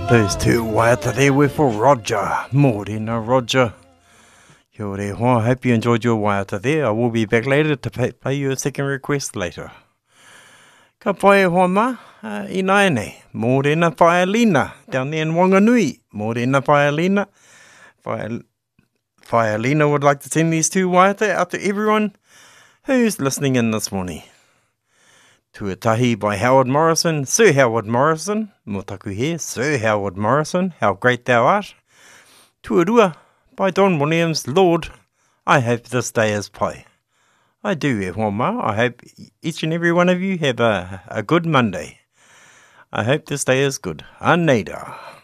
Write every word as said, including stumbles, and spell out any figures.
Those two waiata there were for Roger. Morena Roger. Kia ora hoa. I hope you enjoyed your waiata there. I will be back later to pay, play you a second request later. Ka pai hoa ma, uh, i naene. Morena Whaelina, down there in Wanganui. Morena Whaelina. Whaelina would like to send these two waiata out to everyone who's listening in this morning. Tuatahi by Howard Morrison, Sir Howard Morrison, Motaku here, Sir Howard Morrison, how great thou art. Tuarua by Don Williams, Lord, I hope this day is pai. I do, e hoa. I hope each and every one of you have a, a good Monday. I hope this day is good. Aneida.